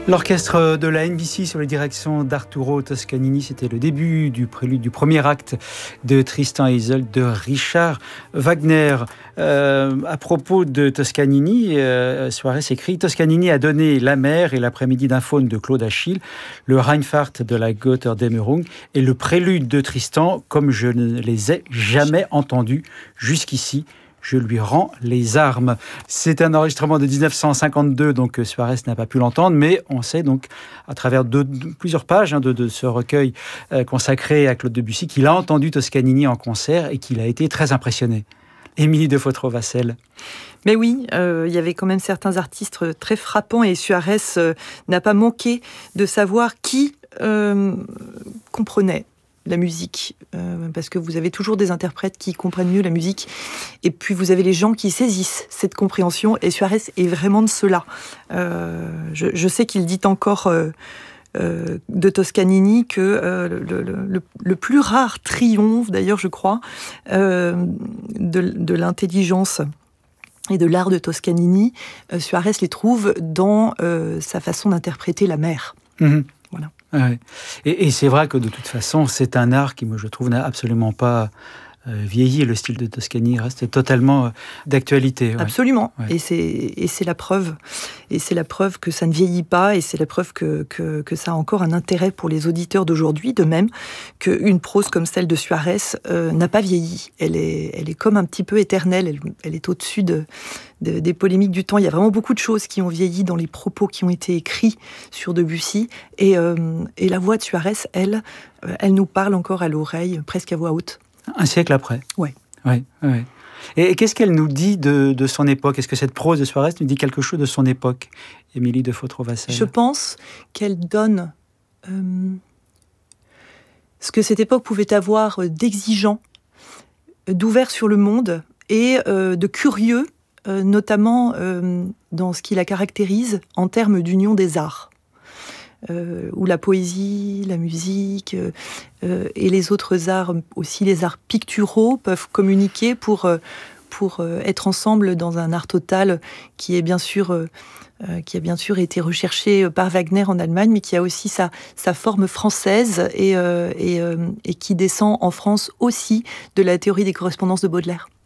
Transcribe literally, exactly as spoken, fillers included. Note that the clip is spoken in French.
L'orchestre de la N B C sur les directions d'Arturo Toscanini, c'était le début du prélude du premier acte de Tristan et Isolde de Richard Wagner. Euh, à propos de Toscanini, euh, Suarez écrit « Toscanini a donné La mer et l'après-midi d'un faune de Claude Achille, le Rheinfahrt de la Götterdämmerung et le prélude de Tristan comme je ne les ai jamais entendus jusqu'ici. Je lui rends les armes ». C'est un enregistrement de dix-neuf cent cinquante-deux, donc Suarez n'a pas pu l'entendre, mais on sait donc, à travers de, de, plusieurs pages hein, de, de ce recueil euh, consacré à Claude Debussy, qu'il a entendu Toscanini en concert et qu'il a été très impressionné. Émilie de Fautrot-Vassel. Mais oui, euh, il y avait quand même certains artistes très frappants et Suarez euh, n'a pas manqué de savoir qui euh, comprenait la musique, euh, parce que vous avez toujours des interprètes qui comprennent mieux la musique, et puis vous avez les gens qui saisissent cette compréhension, et Suarez est vraiment de cela. Euh, je, je sais qu'il dit encore euh, euh, de Toscanini que euh, le, le, le, le plus rare triomphe, d'ailleurs je crois, euh, de, de l'intelligence et de l'art de Toscanini, euh, Suarez les trouve dans euh, sa façon d'interpréter la mer. Mmh. Voilà. Ouais. Et, et c'est vrai que de toute façon, c'est un art qui, moi, je trouve, n'a absolument pas euh, vieilli. Le style de Toscanini reste totalement euh, d'actualité. Ouais. Absolument. Ouais. Et c'est et c'est la preuve. Et c'est la preuve que ça ne vieillit pas. Et c'est la preuve que que, que ça a encore un intérêt pour les auditeurs d'aujourd'hui. De même qu'une prose comme celle de Suarez euh, n'a pas vieilli. Elle est elle est comme un petit peu éternelle. Elle, elle est au-dessus de De, des polémiques du temps. Il y a vraiment beaucoup de choses qui ont vieilli dans les propos qui ont été écrits sur Debussy. Et, euh, et la voix de Suarez, elle, euh, elle nous parle encore à l'oreille, presque à voix haute. Un siècle après. Ouais. Ouais, ouais. Et, et qu'est-ce qu'elle nous dit de, de son époque ? Est-ce que cette prose de Suarez nous dit quelque chose de son époque, Émilie de Fautrot-Vassel ? Je pense qu'elle donne euh, ce que cette époque pouvait avoir d'exigeant, d'ouvert sur le monde et euh, de curieux, Euh, notamment euh, dans ce qui la caractérise en termes d'union des arts, euh, où la poésie, la musique euh, euh, et les autres arts, aussi les arts picturaux, peuvent communiquer pour, euh, pour euh, être ensemble dans un art total qui est bien sûr, euh, euh, qui a bien sûr été recherché par Wagner en Allemagne, mais qui a aussi sa, sa forme française et, euh, et, euh, et qui descend en France aussi de la théorie des correspondances de Baudelaire.